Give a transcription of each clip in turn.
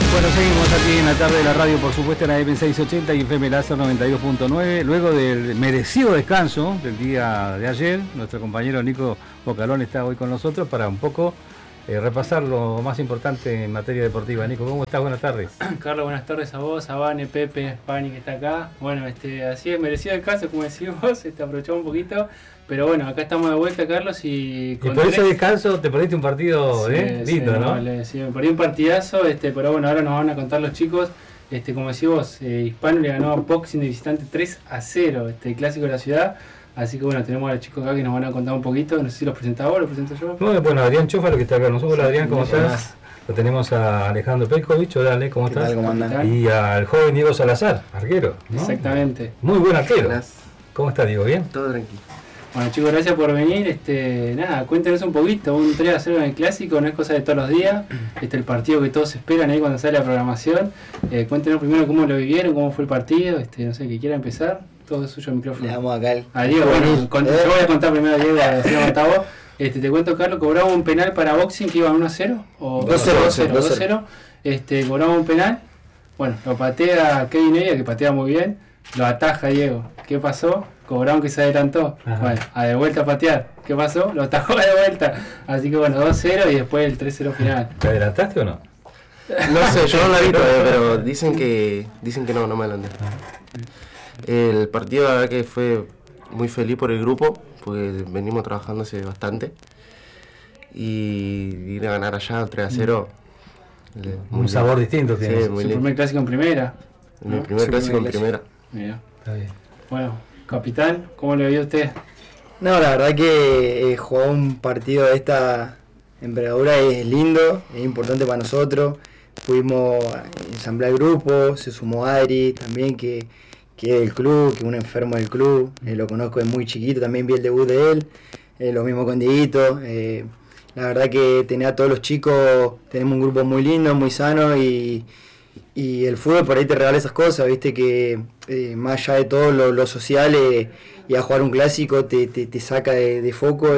Bueno, seguimos aquí en la tarde de la radio, por supuesto, en la AM680 y FM Láser 92.9. Luego del merecido descanso del día de ayer, nuestro compañero Nico Bocalón está hoy con nosotros para un poco repasar lo más importante en materia deportiva. Nico, ¿cómo estás? Buenas tardes. Carlos, buenas tardes a vos, a Vane, Pepe, Pani que está acá. Bueno, así es, merecido descanso, como decís vos, aprovechamos un poquito. Pero bueno, acá estamos de vuelta, Carlos, y por ese descanso te perdiste un partido lindo, sí, ¿no? Vale, sí, me perdí un partidazo, pero bueno, ahora nos van a contar los chicos. Como decís vos, Hispano le ganó a Boxing de visitante 3-0, el clásico de la ciudad. Así que bueno, tenemos a los chicos acá que nos van a contar un poquito. No sé si los presentás vos, los presento yo. Bueno, Adrián Chófalo que está acá con nosotros. Hola Adrián, ¿cómo estás? Lo tenemos a Alejandro Pelkovic, hola Ale, ¿cómo estás? ¿Cómo andan? Y al joven Diego Salazar, arquero, ¿no? Exactamente. Muy buen arquero. ¿Cómo estás, Diego? ¿Bien? Todo tranquilo. Bueno chicos, gracias por venir. Nada, cuéntenos un poquito. Un 3-0 en el clásico, no es cosa de todos los días. El partido que todos esperan ahí cuando sale la programación. Cuéntenos primero cómo lo vivieron, cómo fue el partido. No sé, que quiera empezar. Todo es suyo el micrófono. Le damos acá a Diego. Bueno, yo voy a contar primero a Diego, así lo contás vos. Te cuento, Carlos, cobraba un penal para Boxing que iban 1-0 o 2-0. Cobraba un penal. Bueno, lo patea Kevin Eya, que patea muy bien. Lo ataja Diego. ¿Qué pasó? Cobraron que se adelantó. Ajá. Bueno, a de vuelta a patear. ¿Qué pasó? Lo atajó de vuelta. Así que bueno, 2-0 y después el 3-0 final. ¿Te adelantaste o no? No sé, yo no la vi todavía, pero dicen que no me adelanté. El partido la verdad que fue muy feliz por el grupo, porque venimos trabajando hace bastante. Y ir a ganar allá 3-0. Un sabor distinto tiene. Sí, su primer clásico en primera. Mi primer clásico en primera. Mira. Está bien. Bueno, capitán, ¿cómo le vio usted? No, la verdad que jugar un partido de esta envergadura es lindo, es importante para nosotros. Pudimos ensamblar el grupo, se sumó Adri también, que es del club, que es un enfermo del club. Lo conozco desde muy chiquito, también vi el debut de él. Lo mismo con Dieguito. La verdad que tener a todos los chicos, tenemos un grupo muy lindo, muy sano y el fútbol por ahí te regala esas cosas, viste que más allá de todo lo social y a jugar un clásico te saca de foco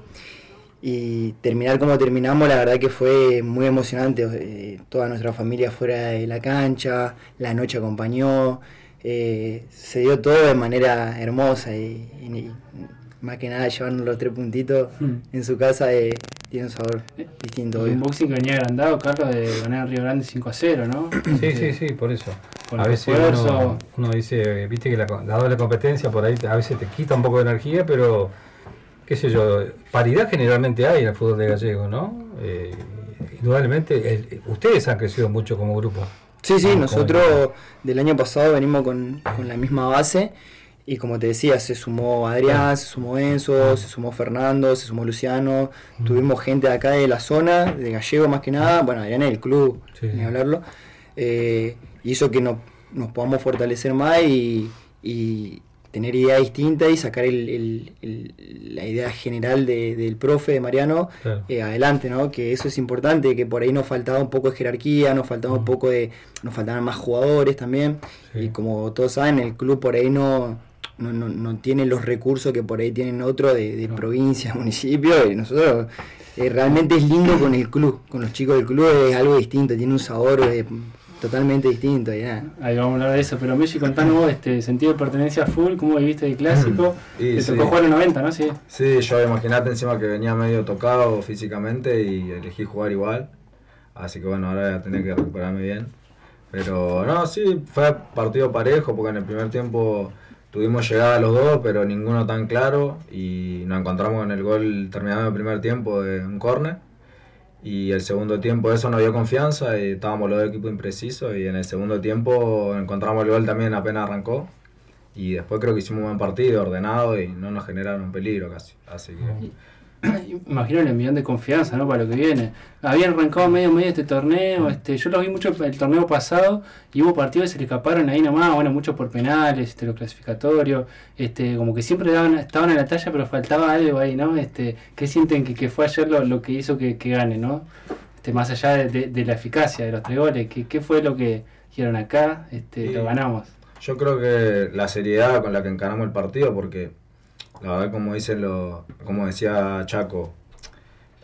y terminar como terminamos, la verdad que fue muy emocionante. Toda nuestra familia fuera de la cancha, la noche acompañó, se dio todo de manera hermosa y más que nada llevarnos los 3 puntitos en su casa tiene un sabor distinto. Un Boxing que venía agrandado, Carlos, de ganar Río Grande 5-0, ¿no? Sí, por eso. Por a veces uno dice, viste que la doble competencia por ahí a veces te quita un poco de energía, pero qué sé yo, paridad generalmente hay en el fútbol de Gallego, ¿no? Indudablemente, ustedes han crecido mucho como grupo. Sí, nosotros del año pasado venimos con la misma base. Y como te decía, se sumó Adrián, se sumó Enzo, se sumó Fernando, se sumó Luciano. Tuvimos gente de acá de la zona, de Gallego más que nada. Bueno, Adrián es el club, ni hablarlo. Hizo que nos podamos fortalecer más y tener ideas distintas y sacar la idea general del profe, de Mariano, claro, adelante, ¿no? Que eso es importante, que por ahí nos faltaba un poco de jerarquía, nos faltaba un poco nos faltaban más jugadores también. Sí. Y como todos saben, el club por ahí no tiene los recursos que por ahí tienen otros de provincia, municipio, y nosotros realmente es lindo con el club, con los chicos del club es algo distinto, tiene un sabor totalmente distinto. Ya. Ahí vamos a hablar de eso, pero Messi, contanos vos, sentido de pertenencia full, ¿cómo viviste el clásico? Te tocó jugar en 90, ¿no? Sí, yo imagínate encima que venía medio tocado físicamente y elegí jugar igual, así que bueno, ahora voy a tener que recuperarme bien. Pero no, sí, fue partido parejo porque en el primer tiempo tuvimos llegada los dos, pero ninguno tan claro y nos encontramos en el gol terminando el primer tiempo de un córner. Y el segundo tiempo eso nos dio confianza y estábamos los dos equipos imprecisos y en el segundo tiempo encontramos el gol también apenas arrancó y después creo que hicimos un buen partido, ordenado y no nos generaron peligro casi, así que... Imagino el envión de confianza, ¿no? Para lo que viene. Habían arrancado medio este torneo, yo lo vi mucho el torneo pasado y hubo partidos que se le escaparon ahí nomás, bueno, muchos por penales, los clasificatorios, como que siempre estaban a la talla pero faltaba algo ahí, ¿no? ¿Qué sienten que fue ayer lo que hizo que gane, ¿no? Más allá de la eficacia de los 3 goles, ¿qué fue lo que hicieron acá? Lo ganamos. Yo creo que la seriedad con la que encaramos el partido, porque la verdad como decía Chaco,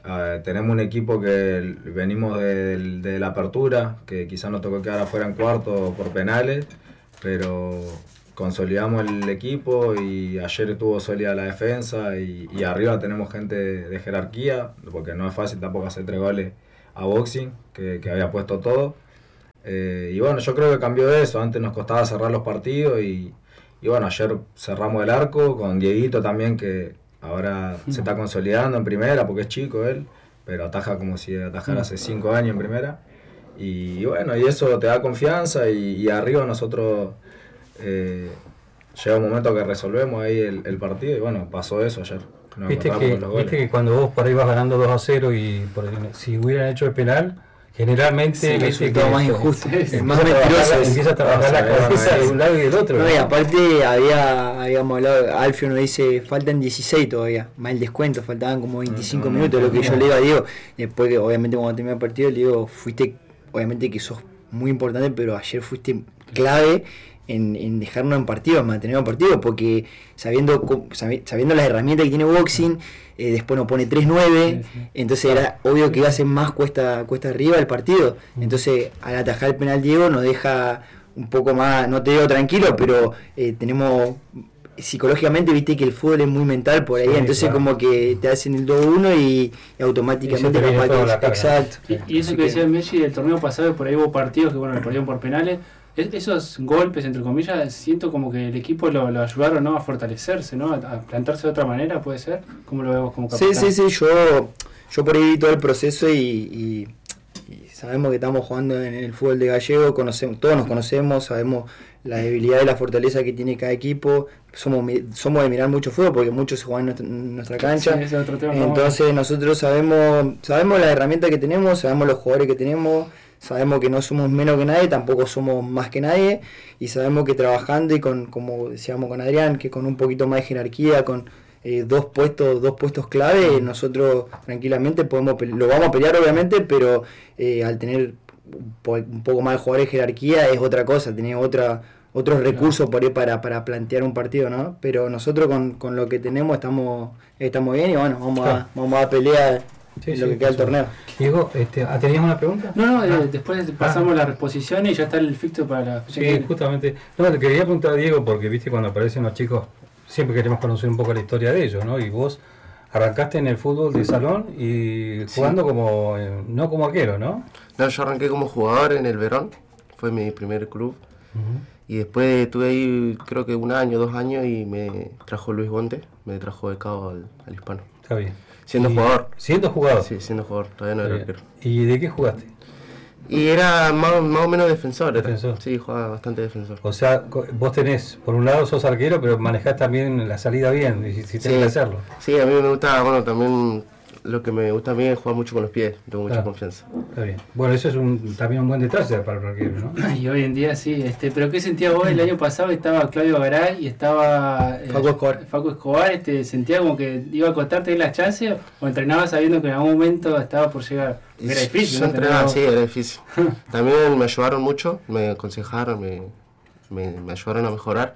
tenemos un equipo que venimos de la apertura, que quizás nos tocó quedar afuera en cuarto por penales, pero consolidamos el equipo y ayer estuvo sólida la defensa y arriba tenemos gente de jerarquía, porque no es fácil tampoco hacer 3 goles a Boxing, que había puesto todo. Y bueno, yo creo que cambió eso. Antes nos costaba cerrar los partidos y bueno, ayer cerramos el arco con Dieguito también, que ahora se está consolidando en primera porque es chico él, pero ataja como si atajara hace 5 años en primera. Y bueno, y eso te da confianza y arriba nosotros llega un momento que resolvemos ahí el partido y bueno, pasó eso ayer. Viste que cuando vos por ahí vas ganando 2-0 y si hubieran hecho el penal, generalmente es todo más injusto, es más mentiroso, empieza a trabajar la cabeza de un lado y del otro. No, y aparte habíamos hablado, Alfio nos dice, faltan 16 todavía, más el descuento, faltaban como 25 minutos, lo que yo le digo a Diego, después que obviamente cuando terminó el partido le digo, fuiste, obviamente que sos muy importante, pero ayer fuiste clave en dejarnos en partido, en mantener en partido, porque sabiendo las herramientas que tiene Boxing, después nos pone 3-9, entonces era obvio que iba a ser más cuesta arriba el partido. Entonces al atajar el penal Diego nos deja un poco más, no te digo tranquilo, pero tenemos psicológicamente, viste que el fútbol es muy mental por ahí, entonces como que te hacen el 2-1 y automáticamente la exacto. Y eso que decía Messi del torneo pasado, por ahí hubo partidos que bueno, le perdieron por penales. Esos golpes, entre comillas, siento como que el equipo lo ayudaron, ¿no?, a fortalecerse, ¿no?, a plantarse de otra manera, ¿puede ser? ¿Cómo lo vemos como capitán? Sí, yo por ahí vi todo el proceso y sabemos que estamos jugando en el fútbol de Gallego, todos nos conocemos, sabemos la debilidad y la fortaleza que tiene cada equipo, somos de mirar mucho fútbol porque muchos se juegan en nuestra cancha, ese es otro tema, entonces nosotros sabemos las herramientas que tenemos, sabemos los jugadores que tenemos, sabemos que no somos menos que nadie, tampoco somos más que nadie, y sabemos que trabajando y como decíamos con Adrián, que con un poquito más de jerarquía, con dos puestos clave, nosotros tranquilamente lo vamos a pelear obviamente, pero al tener un poco más de jugadores de jerarquía es otra cosa, tener otros recursos por ahí para plantear un partido, ¿no? Pero nosotros con lo que tenemos estamos bien y bueno, vamos a pelear. Lo que queda del torneo. Diego, ¿tenías una pregunta? No, después pasamos las reposiciones y ya está el fixture para la... Sí, justamente. No, le quería preguntar a Diego porque, viste, cuando aparecen los chicos, siempre queremos conocer un poco la historia de ellos, ¿no? Y vos arrancaste en el fútbol de salón y jugando como, no como arquero, ¿no? No, yo arranqué como jugador en el Verón, fue mi primer club. Y después estuve ahí creo que 1 año, 2 años y me trajo Luis Bonte, me trajo de cabo al Hispano. Está bien. Siendo jugador. ¿Siendo jugador? Sí, siendo jugador, todavía no era arquero. ¿Y de qué jugaste? Y era más o menos defensor. ¿Defensor? Sí, jugaba bastante defensor. O sea, vos tenés, por un lado sos arquero, pero manejás también la salida bien, si tenés que hacerlo. Sí, a mí me gusta, bueno, también lo que me gusta a mí es jugar mucho con los pies, tengo mucha confianza. Está bien. Bueno, eso es también un buen detalle para el arquero, ¿no? Y hoy en día sí, pero ¿qué sentías vos el año pasado? Estaba Claudio Garay y estaba Facu Escobar, ¿sentías como que iba a costarte las chances o entrenabas sabiendo que en algún momento estaba por llegar? Era difícil, yo entrenaba, sí, era difícil. También me ayudaron mucho, me aconsejaron, me ayudaron a mejorar.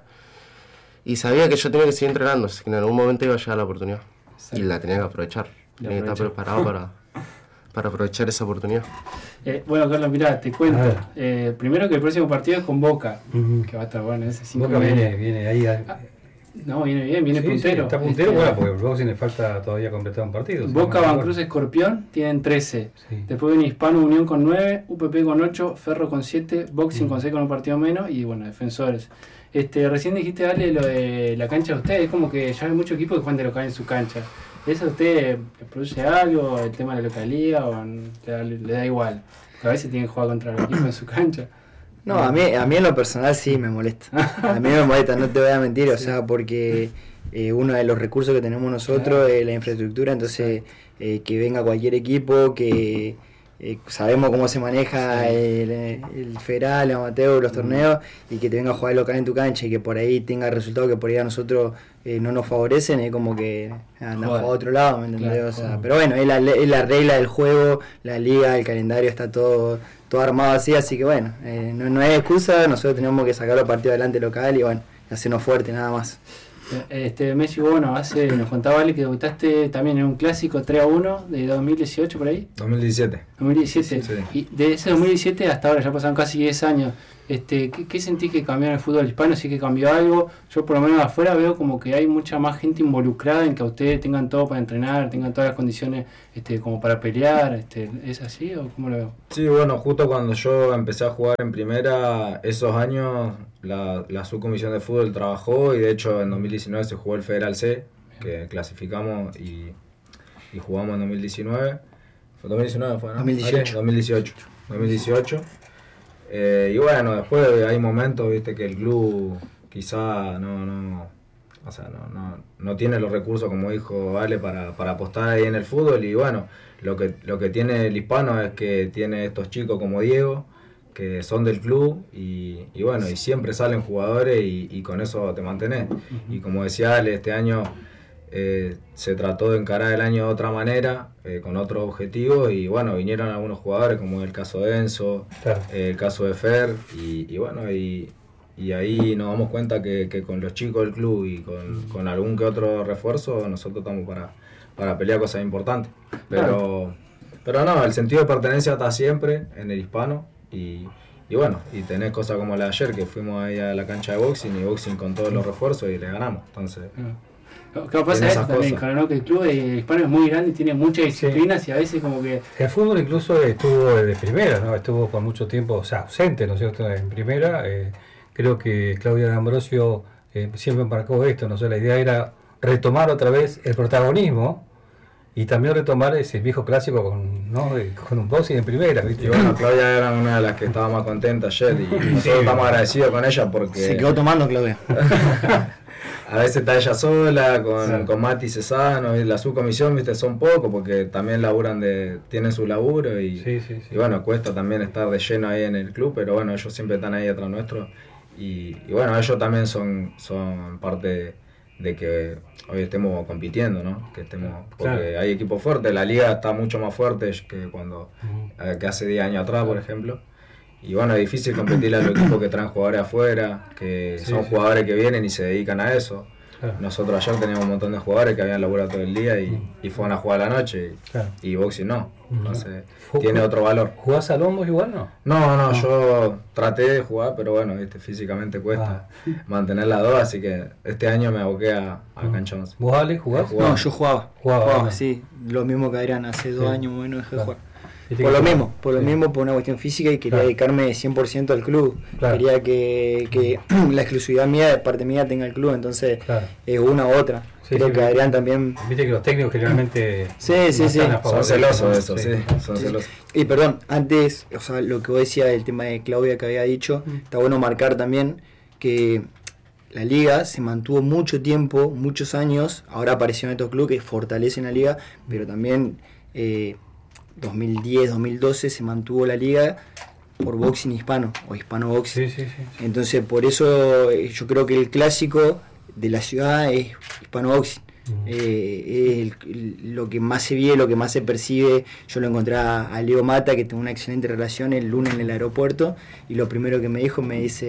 Y sabía que yo tenía que seguir entrenando, así que en algún momento iba a llegar la oportunidad. Exacto. Y la tenía que aprovechar. Tenía que estar preparado para aprovechar esa oportunidad. Bueno, Carlos, mirá, te cuento. Primero que el próximo partido es con Boca, que va a estar bueno. Ese Boca viene ahí. No, viene bien, viene puntero. Sí, está puntero, bueno, porque luego sí le falta todavía completar un partido. Boca, Vancruz, Escorpión tienen 13. Sí. Después viene Hispano, Unión con 9, UPP con 8, Ferro con 7, Boxing con 6 con un partido menos y bueno, Defensores. Recién dijiste, Ale, lo de la cancha de ustedes, es como que ya hay muchos equipos que juegan de local en su cancha. ¿Eso a usted le produce algo, el tema de la localía, o le da igual? Porque a veces tienen que jugar contra el equipo en su cancha. No, a mí en lo personal sí me molesta. A mí me molesta, no te voy a mentir, o sea, porque uno de los recursos que tenemos nosotros es la infraestructura, entonces que venga cualquier equipo, que sabemos cómo se maneja el federal, el amateur, los torneos, y que te venga a jugar local en tu cancha y que por ahí tenga resultados que por ahí a nosotros no nos favorecen, es como que anda a jugar a otro lado, ¿me entendés? Claro, o sea, pero bueno, es la regla del juego, la liga, el calendario está todo armado así que bueno, no es excusa, nosotros tenemos que sacar los partidos adelante local y bueno, hacernos fuerte nada más. Messi, bueno, nos contaba Ale que debutaste también en un clásico 3-1 de 2018 por ahí. 2017. 2017. Sí. Y de ese 2017 hasta ahora, ya pasaron casi 10 años. ¿Qué sentís que cambió en el fútbol hispano? ¿Sí que cambió algo? Yo por lo menos de afuera veo como que hay mucha más gente involucrada en que ustedes tengan todo para entrenar, tengan todas las condiciones como para pelear. ¿Es así o cómo lo veo? Sí, bueno, justo cuando yo empecé a jugar en primera, esos años la subcomisión de fútbol trabajó y de hecho en 2019 se jugó el Federal C, que clasificamos y jugamos en 2019. ¿Fue 2019 fue, no? 2018. Y bueno, después hay momentos, viste, que el club quizá no tiene los recursos, como dijo Ale, para apostar ahí en el fútbol. Y bueno, lo que tiene el hispano es que tiene estos chicos como Diego, que son del club, y bueno, y siempre salen jugadores y con eso te mantenés. Y como decía Ale, este año se trató de encarar el año de otra manera, con otros objetivos, y bueno, vinieron algunos jugadores como el caso de Enzo, claro, el caso de Fer, y bueno, y ahí nos damos cuenta que con los chicos del club y con algún que otro refuerzo nosotros estamos para pelear cosas importantes, pero no, el sentido de pertenencia está siempre en el hispano, y bueno, y tenés cosas como la de ayer, que fuimos ahí a la cancha de boxing con todos los refuerzos y le ganamos, entonces... ¿Qué pasa eso también, claro, que el club hispano es muy grande y tiene muchas disciplinas, sí, y a veces como que... El fútbol incluso estuvo de primera, ¿no? Estuvo por mucho tiempo, o sea, ausente, ¿no es cierto?, en primera. Creo que Claudia de Ambrosio siempre marcó esto, no sé, la idea era retomar otra vez el protagonismo y también retomar ese viejo clásico con un boxing en primera, ¿viste? Y bueno, Claudia era una de las que estaba más contenta ayer y nosotros estamos agradecidos con ella porque... Se quedó tomando, Claudia. A veces está ella sola, con Mati Cesano, y la subcomisión, viste, son pocos, porque también tienen su laburo, y bueno, cuesta también estar de lleno ahí en el club, pero bueno, ellos siempre están ahí atrás nuestro, y bueno, ellos también son parte de que hoy estemos compitiendo, ¿no? Porque hay equipos fuertes, la liga está mucho más fuerte que hace 10 años atrás, por ejemplo. Y bueno, es difícil competirle a los equipos que traen jugadores afuera, que son jugadores que vienen y se dedican a eso. Claro. Nosotros ayer teníamos un montón de jugadores que habían laburado todo el día y fueron a jugar a la noche, y boxing no. Entonces tiene otro valor. ¿Jugás a lombos igual, no? No, yo traté de jugar, pero bueno, viste, físicamente cuesta mantener las dos, así que este año me aboqué a cancha 11. ¿Vos, Ale, jugás? No, yo jugaba, sí, lo mismo que Adrián, hace 2 años más o menos dejé de jugar. Por lo mismo, por una cuestión física, y quería dedicarme 100% al club. Quería que la exclusividad mía, de parte mía, tenga el club, entonces una u otra. Creo que Adrián también... Viste que los técnicos generalmente... Sí. Son celosos de eso, son celosos. Y perdón, antes, o sea, lo que vos decías del tema de Claudia que había dicho, está bueno marcar también que la liga se mantuvo mucho tiempo, muchos años, ahora aparecieron estos clubes que fortalecen la liga, pero también... 2010, 2012 se mantuvo la liga por boxing hispano o hispano boxing. Sí. Entonces por eso yo creo que el clásico de la ciudad es hispano boxing. Es lo que más se ve, lo que más se percibe. Yo lo encontré a Leo Mata, que tengo una excelente relación, el lunes en el aeropuerto, y lo primero que me dijo,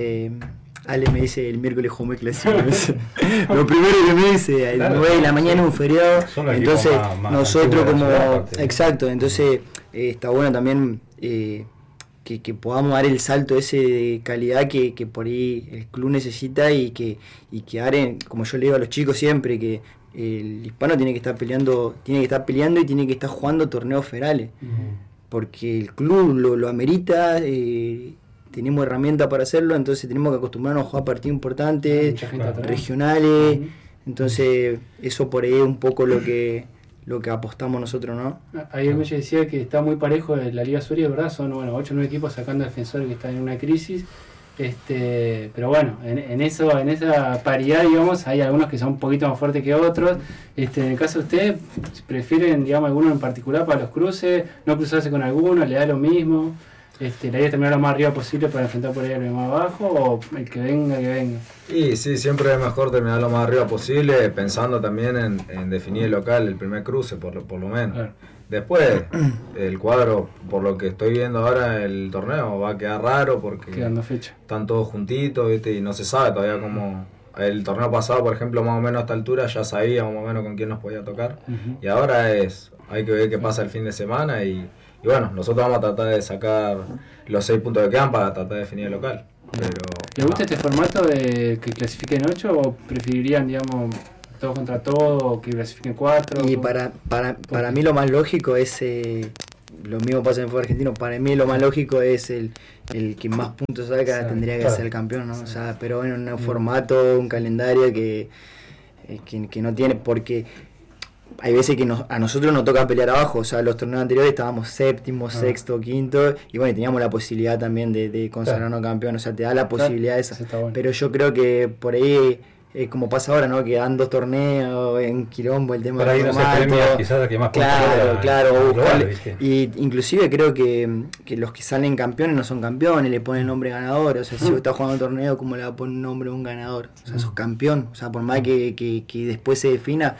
Ale me dice, el miércoles juego muy clásico. Lo primero que me dice, a las 9 de la mañana, un feriado. Entonces, nosotros como... Exacto, entonces está bueno también que podamos dar el salto ese de calidad que por ahí el club necesita, y que Aren, como yo le digo a los chicos siempre, que el hispano tiene que estar peleando y tiene que estar jugando torneos federales. Porque el club lo amerita. Tenemos herramientas para hacerlo, entonces tenemos que acostumbrarnos a jugar partidos importantes, regionales, entonces eso por ahí es un poco lo que apostamos nosotros, ¿no? Ayer me decía que está muy parejo en la Liga Sur, ¿verdad? Son 8 o 9 equipos sacando a Defensor, que están en una crisis, pero bueno, en esa paridad, digamos, hay algunos que son un poquito más fuertes que otros. En el caso de ustedes, ¿prefieren, digamos, alguno en particular para los cruces, no cruzarse con alguno, le da lo mismo? ¿La idea es terminar lo más arriba posible para enfrentar por ahí a lo más abajo, o el que venga, que venga? Y sí, siempre es mejor terminar lo más arriba posible, pensando también en definir el local, el primer cruce, por lo menos. Claro. Después, el cuadro, por lo que estoy viendo ahora, el torneo va a quedar raro porque quedando fecha. Están todos juntitos, ¿viste? Y no se sabe todavía cómo... el torneo pasado, por ejemplo, más o menos a esta altura ya sabíamos más o menos con quién nos podía tocar. Y ahora hay que ver qué pasa el fin de semana y bueno, nosotros vamos a tratar de sacar los 6 puntos que quedan para tratar de definir el local. Pero, ¿Le gusta este formato de que clasifiquen 8 o preferirían, digamos, todo contra todo o que clasifiquen 4? Y para mí lo más lógico es, lo mismo pasa en el fútbol argentino, para mí lo más lógico es el que más puntos saca tendría que ser el campeón, ¿no? O sea, pero en un formato, un calendario que no tiene, porque hay veces que a nosotros nos toca pelear abajo, o sea, los torneos anteriores estábamos séptimo, sexto, quinto, y bueno, teníamos la posibilidad también de consagrarnos campeón, o sea, te da la posibilidad esa. Bueno. Pero yo creo que por ahí, como pasa ahora, ¿no? Que dan 2 torneos en quilombo, el tema por ahí del no se premia quizás a que más claro, global, y inclusive creo que los que salen campeones no son campeones, le ponen nombre ganador, o sea, si vos estás jugando un torneo, ¿cómo le va a poner nombre a un ganador? O sea, sos campeón, o sea, por más que después se defina,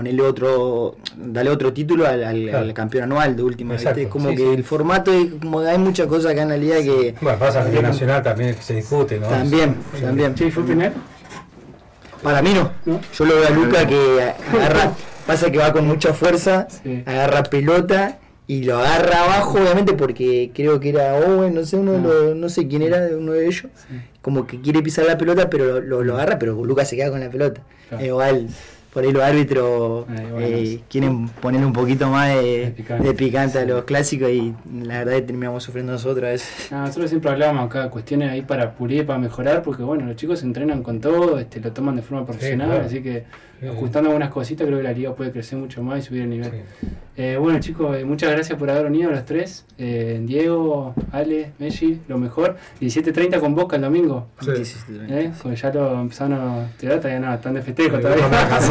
dale otro título al campeón anual de última. Exacto, ¿viste? Como sí, que sí. el formato, como hay muchas cosas acá en la liga que... Bueno, pasa a nivel nacional también se discute, ¿no? También. ¿Sí, fue primer? Para mí no. ¿No? Yo lo veo a Luca que agarra, pasa que va con mucha fuerza, Sí. agarra pelota y lo agarra abajo, obviamente porque creo que era Owen, no sé, no sé quién era, uno de ellos, como que quiere pisar la pelota pero lo agarra, pero Luca se queda con la pelota. Claro. Igual, por ahí los árbitros quieren ponerle un poquito más de picante a los clásicos y la verdad es que terminamos sufriendo nosotros a veces. Nosotros siempre hablábamos acá cuestiones ahí para pulir, para mejorar, porque bueno, los chicos se entrenan con todo, lo toman de forma profesional, claro. así que ajustando algunas cositas creo que la liga puede crecer mucho más y subir el nivel. Bueno chicos, muchas gracias por haber venido los tres, Diego, Ale, Messi, lo mejor, 17:30 con Boca el domingo. Sí. Porque ya lo empezaron a tirar, todavía no, están de festejo Sí, todavía.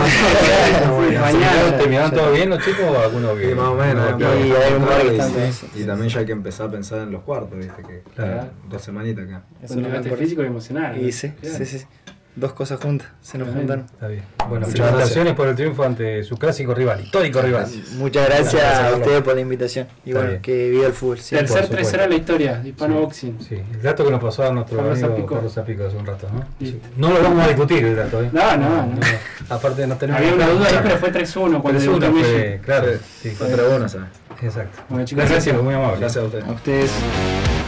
¿Mañana terminaron todo bien los chicos o alguno que...? Sí, más o menos. No, claro. Y hay un par que están Y también ya hay que empezar a pensar en los cuartos, viste, que Claro. 2 semanitas acá. Un desgaste físico y emocional. Y ¿no? sí. Claro. Dos cosas juntas, se nos Tremendo. juntaron. Está bien. Bueno, Muchas felicitaciones por el triunfo ante su clásico rival, histórico rival. Muchas gracias Gracias, a Carlos. ustedes por la invitación. Y Está bueno, bien. que viva el fútbol. Sí, Tercer por supuesto. 3-0 en la historia de Hispano Boxing. Sí, el dato que nos pasó a nuestro Carlos amigo Zapico. Carlos Zapico hace un rato, ¿no? Listo. No lo vamos a discutir el dato, ¿eh? No. Aparte no tenemos... Había una duda ahí, pero fue 3-1 cuando 3-1 debutó Messi. fue, claro, sí. Fue 3-1, ¿sabes? Exacto. Bueno, chicos, Gracias, muy amable. Gracias a ustedes. a ustedes.